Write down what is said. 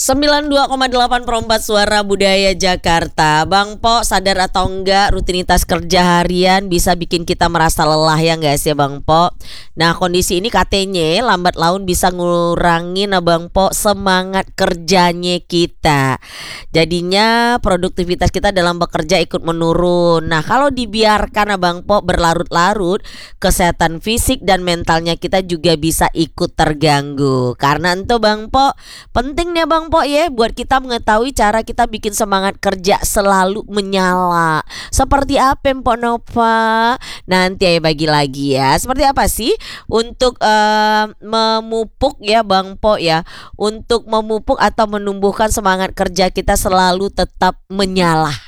92,8 Perempat Suara Budaya Jakarta. Bang Po, sadar atau enggak rutinitas kerja harian bisa bikin kita merasa lelah ya enggak sih Bang Po? Nah kondisi ini katanya lambat laun bisa ngurangin Bang Po semangat kerjanya kita. Jadinya produktivitas kita dalam bekerja ikut menurun. Nah kalau dibiarkan Bang Po berlarut-larut, kesehatan fisik dan mentalnya kita juga bisa ikut terganggu. Karena itu Bang Po, penting nih Bang Po ya buat kita mengetahui cara kita bikin semangat kerja selalu menyala. Seperti apa Mpok Nova? Nanti ya bagi lagi ya. Seperti apa sih untuk memupuk ya Bang Po ya, untuk memupuk atau menumbuhkan semangat kerja kita selalu tetap menyala.